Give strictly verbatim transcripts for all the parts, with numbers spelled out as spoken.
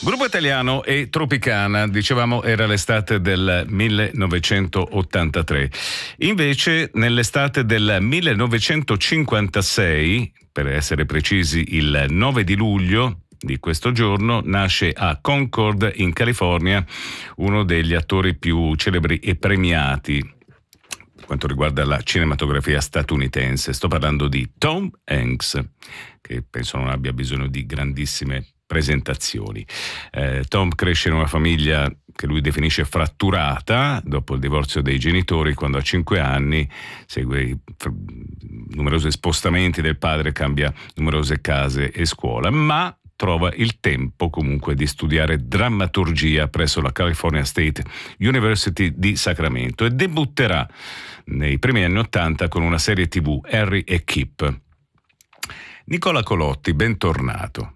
Gruppo italiano e Tropicana, dicevamo era l'estate del millenovecentottantatré. Invece nell'estate del millenovecentocinquantasei, per essere precisi il nove di luglio di questo giorno, nasce a Concord in California uno degli attori più celebri e premiati per quanto riguarda la cinematografia statunitense. Sto parlando di Tom Hanks, che penso non abbia bisogno di grandissime presentazioni. Eh, Tom cresce in una famiglia che lui definisce fratturata dopo il divorzio dei genitori, quando ha cinque anni segue i numerosi spostamenti del padre, cambia numerose case e scuola, ma trova il tempo comunque di studiare drammaturgia presso la California State University di Sacramento e debutterà nei primi anni Ottanta con una serie tivù, Harry e Kip. Nicola Colotti, bentornato.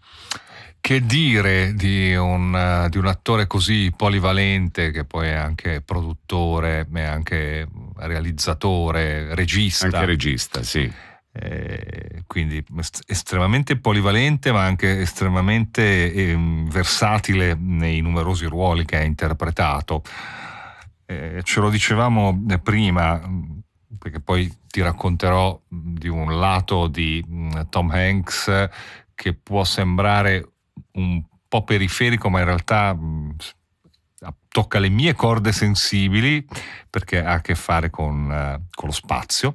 Che dire di un, di un attore così polivalente, che poi è anche produttore, è anche realizzatore, regista. Anche regista, sì. Eh, quindi est- estremamente polivalente, ma anche estremamente eh, versatile nei numerosi ruoli che ha interpretato. Eh, ce lo dicevamo prima, perché poi ti racconterò di un lato di mh, Tom Hanks che può sembrare un po' periferico, ma in realtà mh, tocca le mie corde sensibili, perché ha a che fare con, uh, con lo spazio,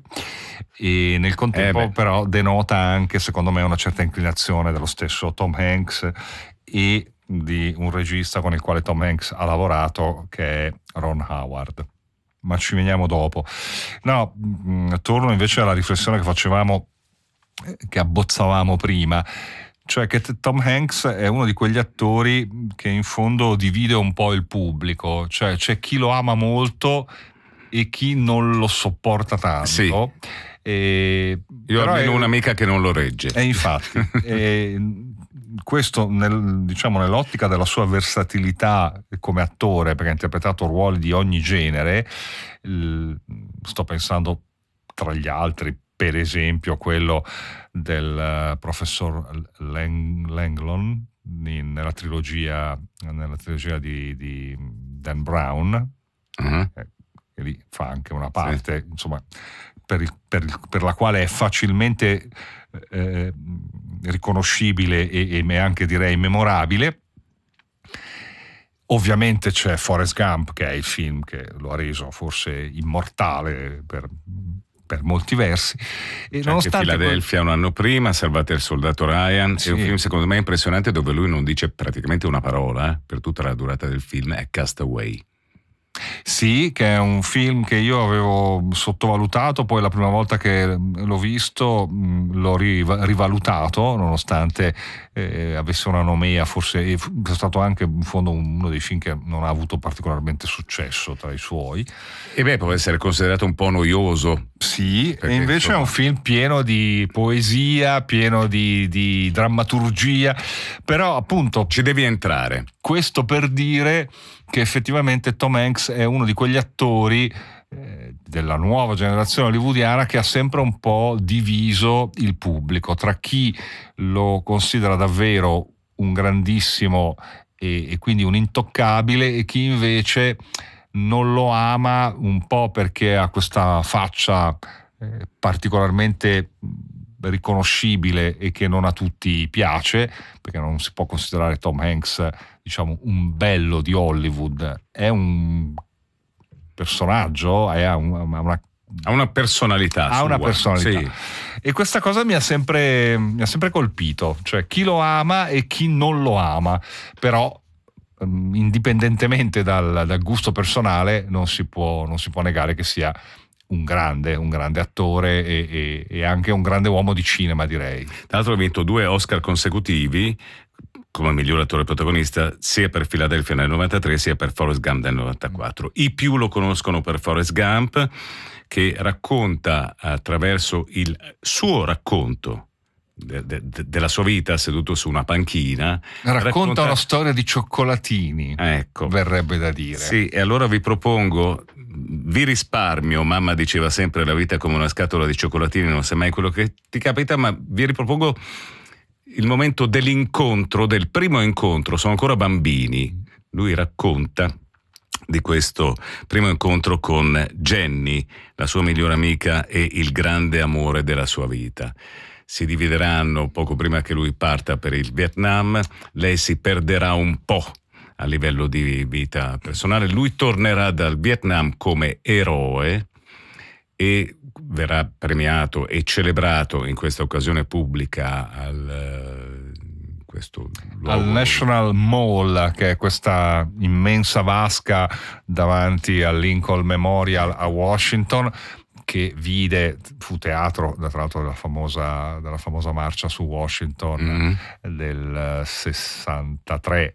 e nel contempo eh però denota anche, secondo me, una certa inclinazione dello stesso Tom Hanks e di un regista con il quale Tom Hanks ha lavorato, che è Ron Howard. Ma ci veniamo dopo. No, mh, torno invece alla riflessione che facevamo, che abbozzavamo prima, cioè che Tom Hanks è uno di quegli attori che in fondo divide un po' il pubblico, cioè c'è chi lo ama molto e chi non lo sopporta tanto. Sì. E, io ho almeno è, un'amica che non lo regge. E infatti, e, questo nel, diciamo nell'ottica della sua versatilità come attore, perché ha interpretato ruoli di ogni genere. Il, sto pensando tra gli altri, per esempio, quello del uh, professor Lang- Langlon in, nella trilogia nella trilogia di, di Dan Brown, uh-huh. eh, che lì fa anche una parte, sì. insomma, per, il, per, il, per la quale è facilmente eh, riconoscibile e, e anche direi memorabile. Ovviamente c'è Forrest Gump, che è il film che lo ha reso forse immortale per per molti versi. E c'è anche Philadelphia quel... un anno prima, Salvate il soldato Ryan, sì. È un film secondo me impressionante, dove lui non dice praticamente una parola eh, per tutta la durata del film, è Castaway. Sì, che è un film che io avevo sottovalutato, poi la prima volta che l'ho visto mh, l'ho riv- rivalutato, nonostante eh, avesse una nomea, forse è stato anche in fondo uno dei film che non ha avuto particolarmente successo tra i suoi. E beh, può essere considerato un po' noioso. Sì, e invece insomma... è un film pieno di poesia, pieno di, di drammaturgia, però appunto... ci devi entrare. Questo per dire che effettivamente Tom Hanks è uno di quegli attori eh, della nuova generazione hollywoodiana che ha sempre un po' diviso il pubblico, tra chi lo considera davvero un grandissimo e, e quindi un intoccabile, e chi invece non lo ama, un po' perché ha questa faccia eh, particolarmente riconoscibile e che non a tutti piace, perché non si può considerare Tom Hanks, diciamo, un bello di Hollywood. È un personaggio, è un, una ha una personalità. Ha una personalità. Sì. E questa cosa mi ha sempre mi ha sempre colpito, cioè chi lo ama e chi non lo ama, però indipendentemente dal, dal gusto personale non si può non si può negare che sia un grande, un grande attore e, e, e anche un grande uomo di cinema, direi. Tra l'altro ha vinto due Oscar consecutivi come miglior attore protagonista, sia per Philadelphia nel novantatré sia per Forrest Gump nel novantaquattro. I più lo conoscono per Forrest Gump, che racconta attraverso il suo racconto De, de, della sua vita seduto su una panchina, racconta, racconta una storia di cioccolatini, ecco, verrebbe da dire. Sì, e allora vi propongo, vi risparmio, mamma diceva sempre la vita è come una scatola di cioccolatini, non sai mai quello che ti capita, ma vi ripropongo il momento dell'incontro, del primo incontro, sono ancora bambini. Lui racconta di questo primo incontro con Jenny, la sua migliore amica e il grande amore della sua vita. Si divideranno poco prima che lui parta per il Vietnam, lei si perderà un po' a livello di vita personale, lui tornerà dal Vietnam come eroe e verrà premiato e celebrato in questa occasione pubblica al, questo luogo. Al National Mall, che è questa immensa vasca davanti al Lincoln Memorial a Washington, che vide, fu teatro tra l'altro della famosa, della famosa marcia su Washington mm. del sessantatré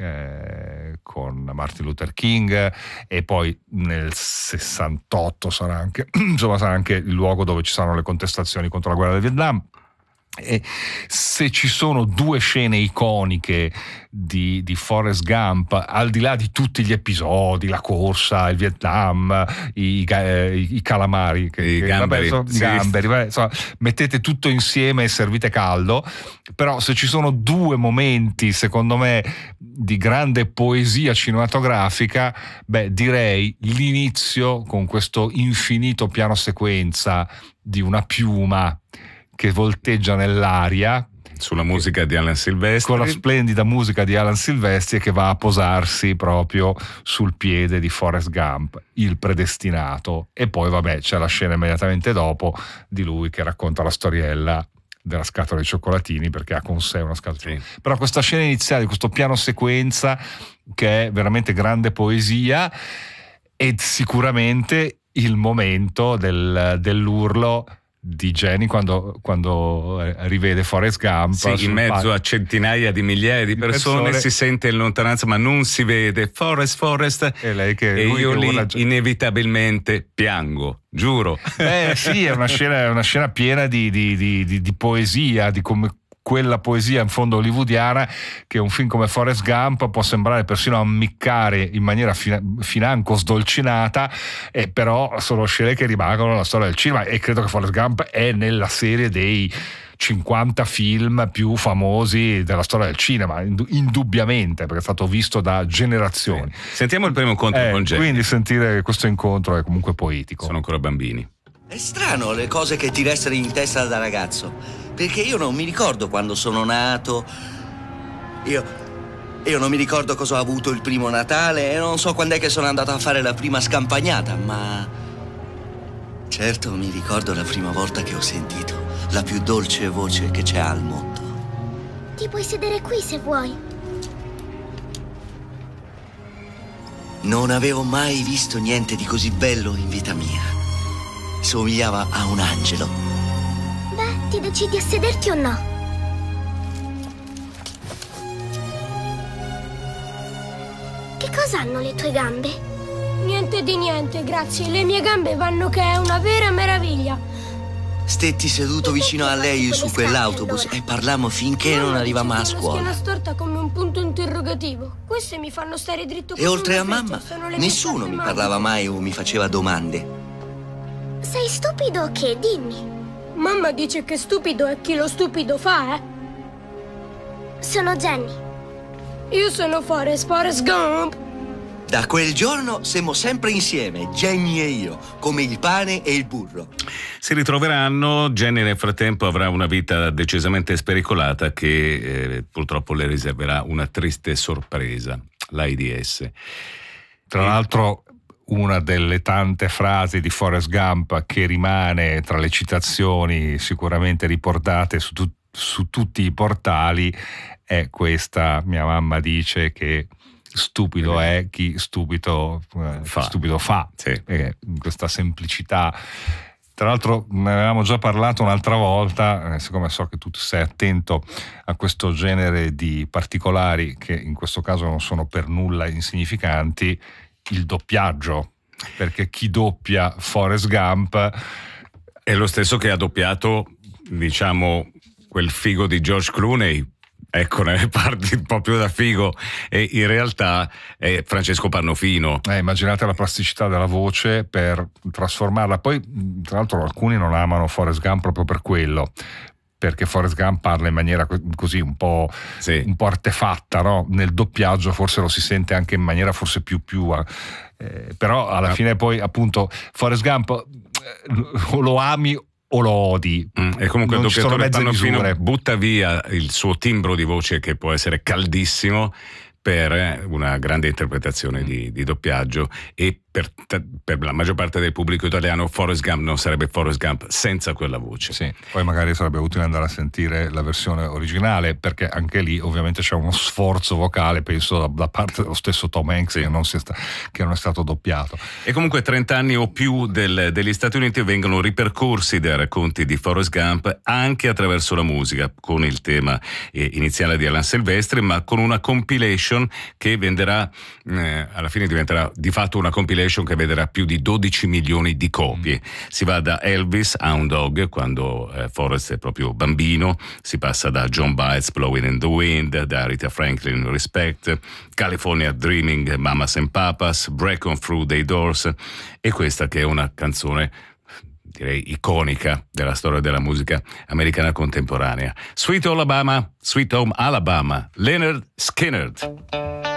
eh, con Martin Luther King, e poi nel sessantotto sarà anche, insomma, sarà anche il luogo dove ci saranno le contestazioni contro la guerra del Vietnam. E se ci sono due scene iconiche di, di Forrest Gump, al di là di tutti gli episodi, la corsa, il Vietnam, i, i, i calamari, che, i che, gamberi, vabbè, so, sì. gamberi vabbè, insomma, mettete tutto insieme e servite caldo. Però se ci sono due momenti, secondo me, di grande poesia cinematografica, beh, direi l'inizio con questo infinito piano sequenza di una piuma che volteggia nell'aria sulla musica di Alan Silvestri, con la splendida musica di Alan Silvestri, che va a posarsi proprio sul piede di Forrest Gump, il predestinato. E poi vabbè c'è la scena immediatamente dopo di lui che racconta la storiella della scatola di cioccolatini, perché ha con sé una scatola. Sì. Però questa scena iniziale, questo piano sequenza, che è veramente grande poesia, ed sicuramente il momento del, dell'urlo di Jenny quando, quando rivede Forrest Gump, sì, in mezzo pa- a centinaia di migliaia di persone, persone, si sente in lontananza ma non si vede Forrest, Forrest, e, lei che, e io lì una... inevitabilmente piango, giuro. Eh sì, è una scena, è una scena piena di, di, di, di, di poesia, di come quella poesia in fondo hollywoodiana, che un film come Forrest Gump può sembrare persino ammiccare in maniera fin- financo sdolcinata, e però sono scene che rimangono nella storia del cinema, e credo che Forrest Gump è nella serie dei cinquanta film più famosi della storia del cinema, indubbiamente, perché è stato visto da generazioni. Sì. Sentiamo il primo incontro eh, con Jenny. Quindi sentire questo incontro è comunque poetico. Sono ancora bambini. È strano le cose che ti restano in testa da ragazzo, perché io non mi ricordo quando sono nato, io, io non mi ricordo cosa ho avuto il primo Natale, e non so quando è che sono andato a fare la prima scampagnata, ma certo mi ricordo la prima volta che ho sentito la più dolce voce che c'è al mondo. Ti puoi sedere qui se vuoi. Non avevo mai visto niente di così bello in vita mia. Somigliava a un angelo. Beh, ti decidi a sederti o no? Che cosa hanno le tue gambe? Niente di niente, grazie. Le mie gambe vanno che è una vera meraviglia. Stetti seduto vicino a lei su quell'autobus e parlammo finché non arrivammo a scuola. La schiena storta come un punto interrogativo. Queste mi fanno stare dritto come E oltre a una mamma, freccia, nessuno mi parlava mai o mi faceva domande. Sei stupido o che? Dimmi. Mamma dice che stupido è chi lo stupido fa, eh? Sono Jenny. Io sono Forrest, Forrest Gump. Da quel giorno siamo sempre insieme, Jenny e io, come il pane e il burro. Si ritroveranno. Jenny nel frattempo avrà una vita decisamente spericolata che eh, purtroppo le riserverà una triste sorpresa, l'AIDS. Tra l'altro, una delle tante frasi di Forrest Gump che rimane tra le citazioni sicuramente riportate su, tu- su tutti i portali è questa: mia mamma dice che stupido è chi stupido eh, fa, stupido fa. Sì. Eh, questa semplicità. Tra l'altro ne avevamo già parlato un'altra volta, eh, siccome so che tu sei attento a questo genere di particolari che in questo caso non sono per nulla insignificanti, il doppiaggio, perché chi doppia Forrest Gump è lo stesso che ha doppiato, diciamo, quel figo di George Clooney. Ecco, ne parti un po' più da figo, e in realtà è Francesco Pannofino. Eh, immaginate la plasticità della voce per trasformarla. Poi, tra l'altro, alcuni non amano Forrest Gump proprio per quello, perché Forrest Gump parla in maniera così un po', sì. un po' artefatta, no? Nel doppiaggio forse lo si sente anche in maniera forse più più eh, però alla ah. fine poi appunto Forrest Gump eh, lo ami o lo odi. Mm, e comunque il doppiatore Pannofino butta via il suo timbro di voce che può essere caldissimo per una grande interpretazione di, di doppiaggio, e per, per la maggior parte del pubblico italiano Forrest Gump non sarebbe Forrest Gump senza quella voce. Sì, poi magari sarebbe utile andare a sentire la versione originale, perché anche lì ovviamente c'è uno sforzo vocale, penso da, da parte dello stesso Tom Hanks, sì. che, non sia sta, che non è stato doppiato. E comunque trenta anni o più del, degli Stati Uniti vengono ripercorsi dai racconti di Forrest Gump anche attraverso la musica, con il tema eh, iniziale di Alan Silvestri, ma con una compilation che venderà, eh, alla fine diventerà di fatto una compilation che venderà più di dodici milioni di copie. Si va da Elvis a Hound Dog, quando eh, Forrest è proprio bambino, si passa da John Baez, Blowing in the Wind, da Rita Franklin, Respect, California Dreaming, Mamas and Papas, Break on Through dei Doors, e questa che è una canzone direi iconica della storia della musica americana contemporanea. Sweet Alabama, Sweet Home Alabama, Leonard Skinner.